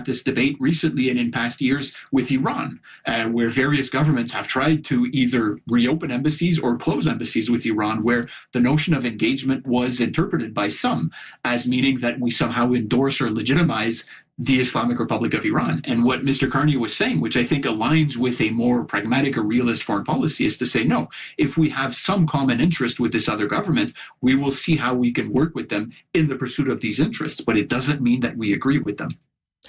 this debate recently and in past years with Iran, where various governments have tried to either reopen embassies or close embassies with Iran, where the notion of engagement was interpreted by some as meaning that we somehow endorse or legitimize the Islamic Republic of Iran. And what Mr. Carney was saying, which I think aligns with a more pragmatic or realist foreign policy, is to say, no, if we have some common interest with this other government, we will see how we can work with them in the pursuit of these interests. But it doesn't mean that we agree with them.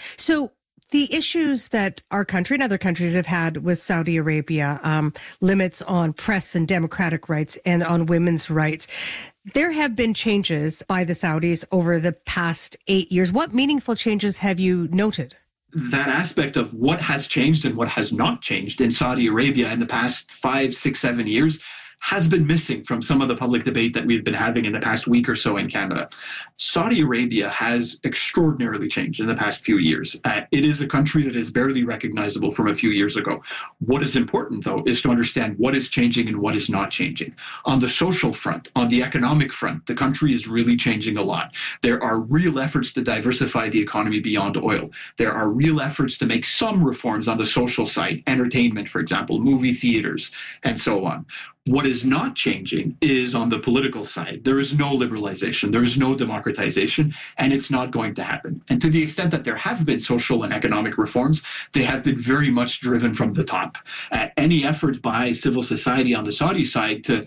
So the issues that our country and other countries have had with Saudi Arabia, limits on press and democratic rights and on women's rights, there have been changes by the Saudis over the past 8 years. What meaningful changes have you noted? That aspect of what has changed and what has not changed in Saudi Arabia in the past 5, 6, 7 years has been missing from some of the public debate that we've been having in the past week or so in Canada. Saudi Arabia has extraordinarily changed in the past few years. It is a country that is barely recognizable from a few years ago. What is important, though, is to understand what is changing and what is not changing. On the social front, on the economic front, the country is really changing a lot. There are real efforts to diversify the economy beyond oil. There are real efforts to make some reforms on the social side, entertainment, for example, movie theaters, and so on. What is not changing is on the political side. There is no liberalization, there is no democratization, and it's not going to happen. And to the extent that there have been social and economic reforms, they have been very much driven from the top. Any effort by civil society on the Saudi side to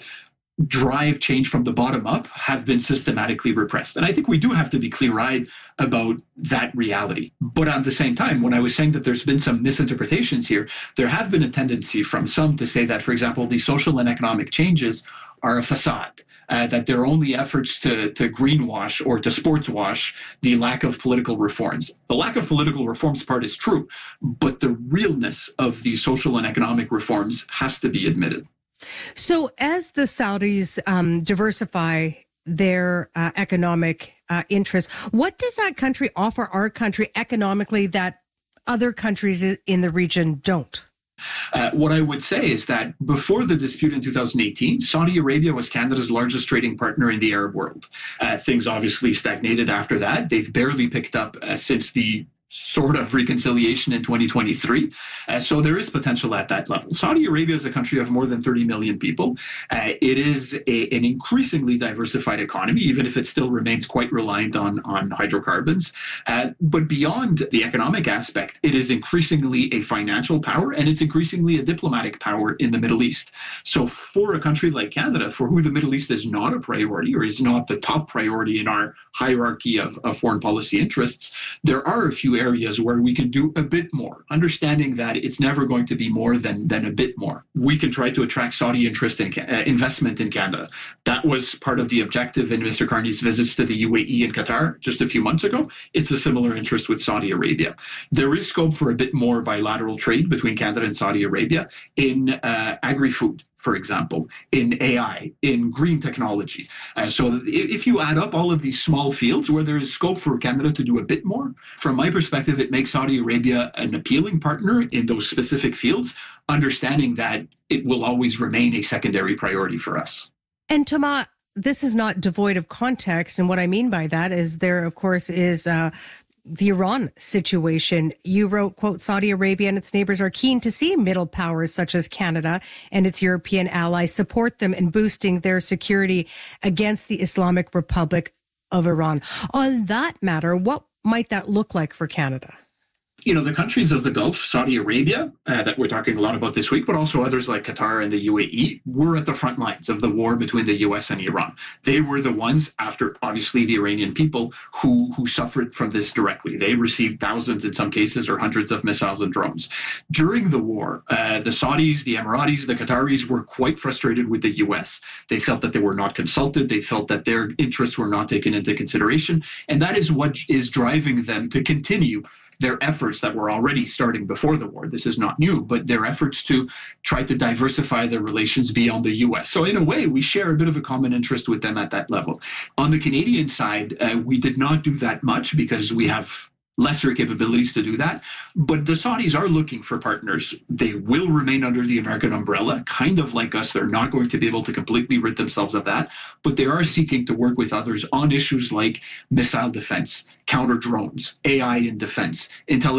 drive change from the bottom up have been systematically repressed. And I think we do have to be clear-eyed about that reality. But at the same time, when I was saying that there's been some misinterpretations here, there have been a tendency from some to say that, for example, the social and economic changes are a facade, that they're only efforts to greenwash or to sportswash the lack of political reforms. The lack of political reforms part is true, but the realness of these social and economic reforms has to be admitted. So as the Saudis diversify their economic interests, what does that country offer our country economically that other countries in the region don't? What I would say is that before the dispute in 2018, Saudi Arabia was Canada's largest trading partner in the Arab world. Things obviously stagnated after that. They've barely picked up since the sort of reconciliation in 2023. So there is potential at that level. Saudi Arabia is a country of more than 30 million people. It is an increasingly diversified economy, even if it still remains quite reliant on hydrocarbons. But beyond the economic aspect, it is increasingly a financial power, and it's increasingly a diplomatic power in the Middle East. So for a country like Canada, for who the Middle East is not a priority or is not the top priority in our hierarchy of foreign policy interests, there are a few areas where we can do a bit more, understanding that it's never going to be more than a bit more. We can try to attract Saudi interest in investment in Canada. That was part of the objective in Mr. Carney's visits to the UAE and Qatar just a few months ago. It's a similar interest with Saudi Arabia. There is scope for a bit more bilateral trade between Canada and Saudi Arabia in agri-food, for example, in AI, in green technology. So if you add up all of these small fields where there is scope for Canada to do a bit more, from my perspective, it makes Saudi Arabia an appealing partner in those specific fields, understanding that it will always remain a secondary priority for us. And Thomas, this is not devoid of context. And what I mean by that is there, of course, is the Iran situation. You wrote, quote, Saudi Arabia and its neighbors are keen to see middle powers such as Canada and its European allies support them in boosting their security against the Islamic Republic of Iran. On that matter, what might that look like for Canada? You know, the countries of the Gulf, Saudi Arabia, that we're talking a lot about this week, but also others like Qatar and the UAE, were at the front lines of the war between the US and Iran. They were the ones, after obviously the Iranian people, who suffered from this directly. They received thousands, in some cases, or hundreds of missiles and drones. During the war, the Saudis, the Emiratis, the Qataris were quite frustrated with the US. They felt that they were not consulted. They felt that their interests were not taken into consideration. And that is what is driving them to continue their efforts that were already starting before the war. This is not new, but their efforts to try to diversify their relations beyond the US. So in a way, we share a bit of a common interest with them at that level. On the Canadian side, we did not do that much because we have lesser capabilities to do that. But the Saudis are looking for partners. They will remain under the American umbrella, kind of like us. They're not going to be able to completely rid themselves of that, but they are seeking to work with others on issues like missile defense, counter drones, AI in defense, intelligence